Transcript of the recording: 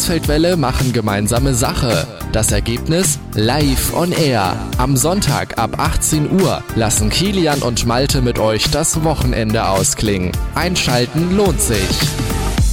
Coesfeldwelle machen gemeinsame Sache. Das Ergebnis? Live on Air. Am Sonntag ab 18 Uhr lassen Kilian und Malte mit euch das Wochenende ausklingen. Einschalten lohnt sich.